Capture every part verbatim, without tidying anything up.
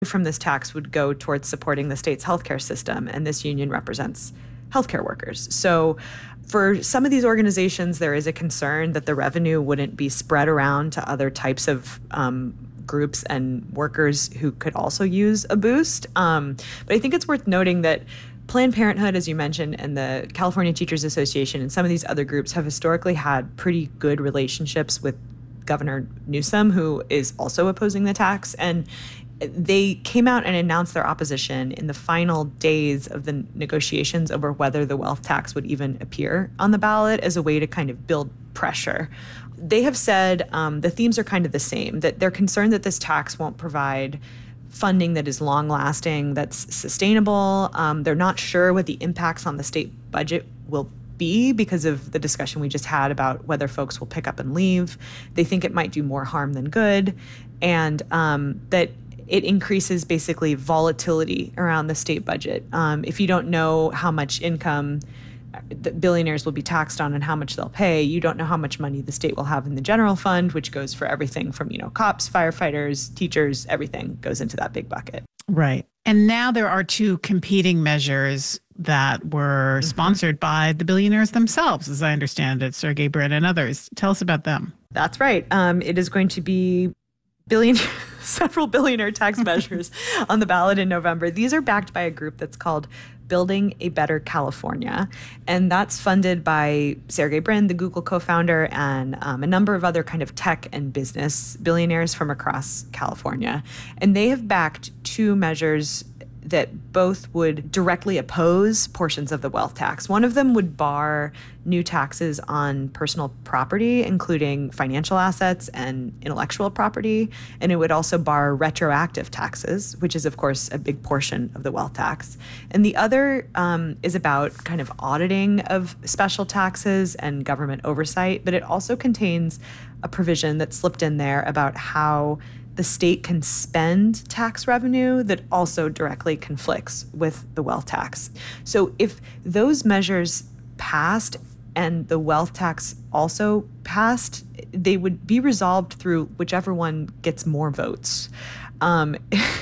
from this tax would go towards supporting the state's healthcare system, and this union represents healthcare workers. So for some of these organizations, there is a concern that the revenue wouldn't be spread around to other types of um, groups and workers who could also use a boost. Um, but I think it's worth noting that Planned Parenthood, as you mentioned, and the California Teachers Association and some of these other groups have historically had pretty good relationships with Governor Newsom, who is also opposing the tax. And they came out and announced their opposition in the final days of the negotiations over whether the wealth tax would even appear on the ballot as a way to kind of build pressure. They have said um, the themes are kind of the same, that they're concerned that this tax won't provide funding that is long-lasting, that's sustainable. Um, they're not sure what the impacts on the state budget will be because of the discussion we just had about whether folks will pick up and leave. They think it might do more harm than good, and um, that it increases basically volatility around the state budget. Um, if you don't know how much income the billionaires will be taxed on and how much they'll pay, you don't know how much money the state will have in the general fund, which goes for everything from, you know, cops, firefighters, teachers, everything goes into that big bucket. Right. And now there are two competing measures that were mm-hmm. sponsored by the billionaires themselves, as I understand it, Sergey Brin and others. Tell us about them. That's right. Um, it is going to be billion, several billionaire tax measures on the ballot in November. These are backed by a group that's called Building a Better California. And that's funded by Sergey Brin, the Google co-founder, and um, a number of other kind of tech and business billionaires from across California. And they have backed two measures that both would directly oppose portions of the wealth tax. One of them would bar new taxes on personal property, including financial assets and intellectual property. And it would also bar retroactive taxes, which is, of course, a big portion of the wealth tax. And the other um, is about kind of auditing of special taxes and government oversight. But it also contains a provision that slipped in there about how the state can spend tax revenue that also directly conflicts with the wealth tax. So if those measures passed and the wealth tax also passed, they would be resolved through whichever one gets more votes. Um,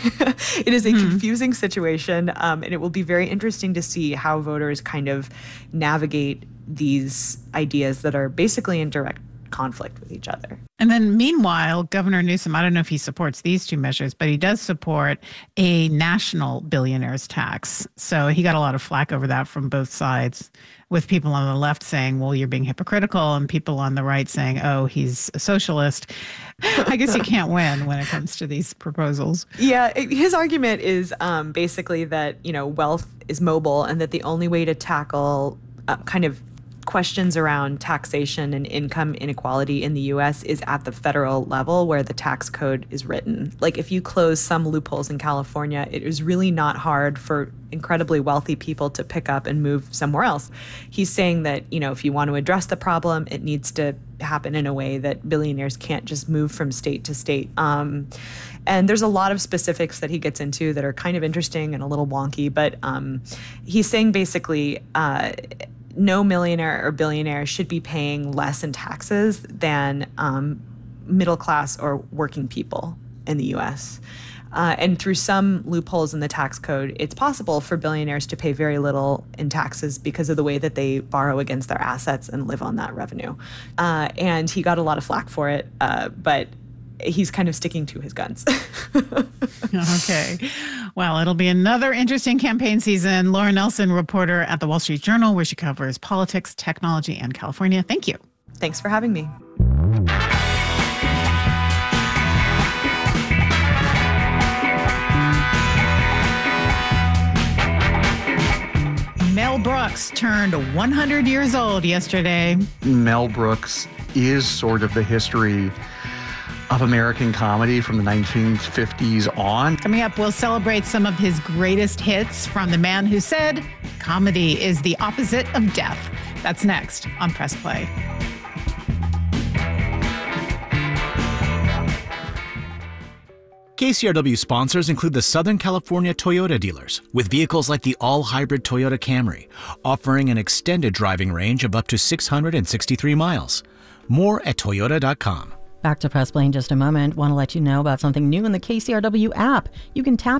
it is a mm-hmm. confusing situation, um, and it will be very interesting to see how voters kind of navigate these ideas that are basically in direct conflict with each other. And then meanwhile, Governor Newsom, I don't know if he supports these two measures, but he does support a national billionaires tax. So he got a lot of flack over that from both sides, with people on the left saying, well, you're being hypocritical, and people on the right saying, oh, he's a socialist. I guess you can't win when it comes to these proposals. Yeah, his argument is um, basically that, you know, wealth is mobile and that the only way to tackle uh, kind of questions around taxation and income inequality in the U S is at the federal level where the tax code is written. Like if you close some loopholes in California, it is really not hard for incredibly wealthy people to pick up and move somewhere else. He's saying that, you know, if you want to address the problem, it needs to happen in a way that billionaires can't just move from state to state. Um, and there's a lot of specifics that he gets into that are kind of interesting and a little wonky, but um, he's saying basically, uh, no millionaire or billionaire should be paying less in taxes than um, middle class or working people in the U S. Uh, and through some loopholes in the tax code, it's possible for billionaires to pay very little in taxes because of the way that they borrow against their assets and live on that revenue. Uh, and he got a lot of flack for it, uh, but he's kind of sticking to his guns. Okay. Well, it'll be another interesting campaign season. Laura Nelson, reporter at the Wall Street Journal, where she covers politics, technology, and California. Thank you. Thanks for having me. Mel Brooks turned one hundred years old yesterday. Mel Brooks is sort of the history of American comedy from the nineteen fifties on. Coming up, we'll celebrate some of his greatest hits from the man who said comedy is the opposite of death. That's next on Press Play. K C R W sponsors include the Southern California Toyota dealers, with vehicles like the all-hybrid Toyota Camry, offering an extended driving range of up to six hundred sixty-three miles. More at toyota dot com. Back to Press Play in just a moment. Want to let you know about something new in the K C R W app. You can tap